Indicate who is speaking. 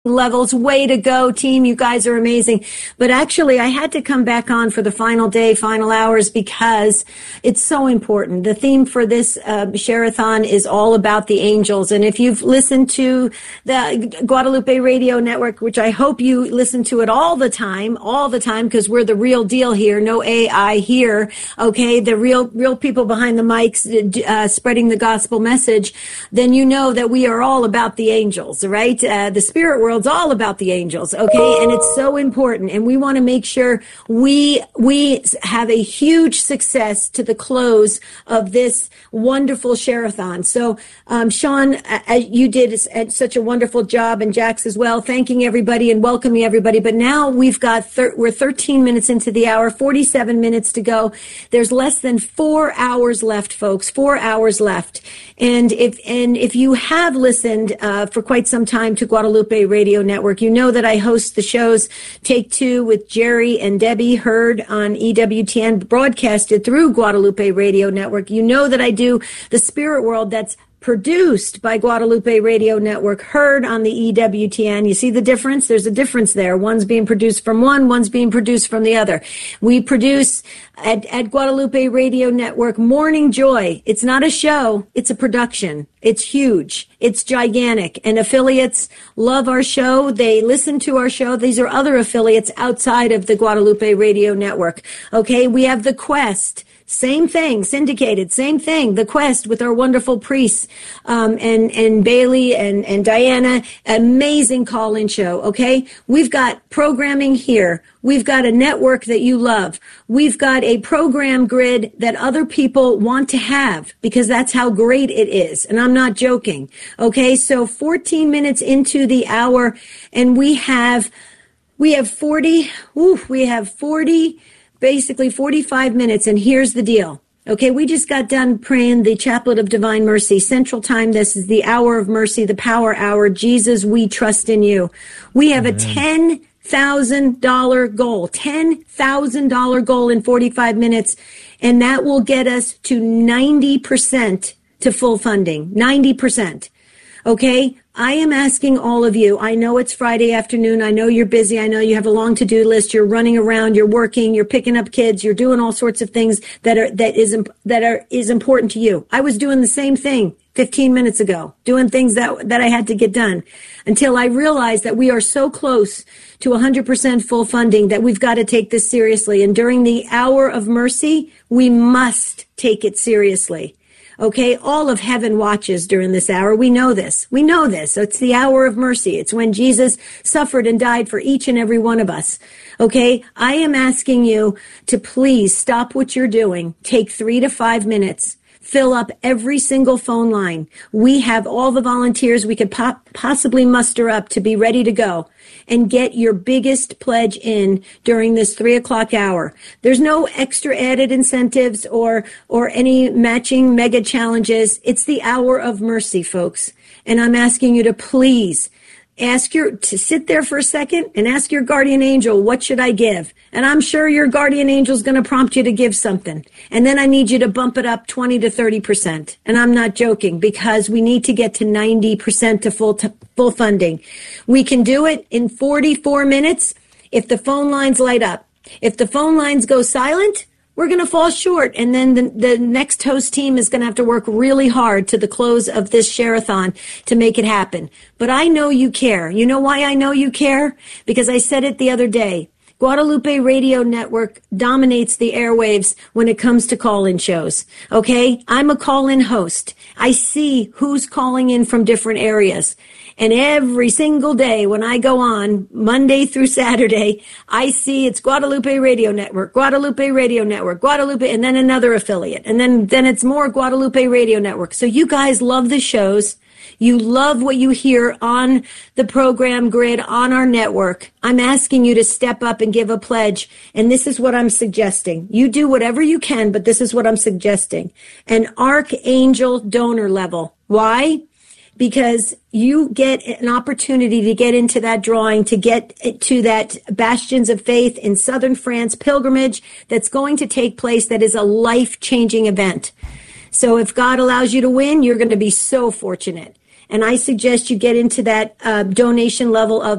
Speaker 1: levels. Way to go, team. You guys are amazing. But actually, I had to come back on for the final day, final hours, because it's so important. The theme for this Share-a-thon is all about the angels. And if you've listened to the Guadalupe Radio Network, which I hope you listen to it all the time, because we're the real deal here. No AI here. Okay. The real people behind the mics, spreading the gospel message. Then you know that we are all about the angels, right? The spirit world. It's all about the angels, okay? And it's so important. And we want to make sure we have a huge success to the close of this wonderful Share-a-thon. So, Sean, you did such a wonderful job, and Jax as well, thanking everybody and welcoming everybody. But now we're 13 minutes into the hour, 47 minutes to go. There's less than 4 hours left, folks, 4 hours left. And if you have listened for quite some time to Guadalupe Radio Network, you know that I host the shows Take Two with Jerry and Debbie, heard on EWTN, broadcasted through Guadalupe Radio Network. You know that I do the Spirit World, that's produced by Guadalupe Radio Network, heard on the EWTN. You see the difference? There's a difference there. One's being produced from one, one's being produced from the other. We produce at Guadalupe Radio Network Morning Joy. It's not a show, it's a production. It's huge. It's gigantic. And affiliates love our show. They listen to our show. These are other affiliates outside of the Guadalupe Radio Network. Okay, we have The Quest. Same thing, syndicated, same thing. The Quest with our wonderful priests, and Bailey and Diana. Amazing call-in show, okay? We've got programming here. We've got a network that you love. We've got a program grid that other people want to have, because that's how great it is. And I'm not joking. Okay, so 14 minutes into the hour, and we have 40, basically 45 minutes, and here's the deal. Okay, we just got done praying the Chaplet of Divine Mercy, Central Time. This is the hour of mercy, the power hour. Jesus, we trust in you. We have a $10,000 goal, $10,000 goal in 45 minutes, and that will get us to 90% to full funding, 90%. Okay, I am asking all of you. I know it's Friday afternoon. I know you're busy. I know you have a long to-do list. You're running around. You're working. You're picking up kids. You're doing all sorts of things that is important to you. I was doing the same thing 15 minutes ago, doing things that I had to get done, until I realized that we are so close to 100% full funding that we've got to take this seriously. And during the hour of mercy, we must take it seriously. Okay, all of heaven watches during this hour. We know this. We know this. So it's the hour of mercy. It's when Jesus suffered and died for each and every one of us. Okay, I am asking you to please stop what you're doing. Take 3 to 5 minutes. Fill up every single phone line. We have all the volunteers we could possibly muster up to be ready to go, and get your biggest pledge in during this 3 o'clock hour. There's no extra added incentives or any matching mega challenges. It's the hour of mercy, folks. And I'm asking you to please to sit there for a second and ask your guardian angel, what should I give? And I'm sure your guardian angel is going to prompt you to give something. And then I need you to bump it up 20 to 30%. And I'm not joking, because we need to get to 90% to full funding. We can do it in 44 minutes if the phone lines light up. If the phone lines go silent, we're going to fall short, and then the next host team is going to have to work really hard to the close of this Share-a-thon to make it happen. But I know you care. You know why I know you care? Because I said it the other day. Guadalupe Radio Network dominates the airwaves when it comes to call-in shows. Okay? I'm a call-in host. I see who's calling in from different areas. And every single day when I go on, Monday through Saturday, I see it's Guadalupe Radio Network, Guadalupe Radio Network, Guadalupe, and then another affiliate. And then it's more Guadalupe Radio Network. So you guys love the shows. You love what you hear on the program grid, on our network. I'm asking you to step up and give a pledge. And this is what I'm suggesting. You do whatever you can, but this is what I'm suggesting. An Archangel donor level. Why? Because you get an opportunity to get into that drawing, to get to that Bastions of Faith in Southern France pilgrimage that's going to take place, that is a life-changing event. So if God allows you to win, you're going to be so fortunate. And I suggest you get into that donation level of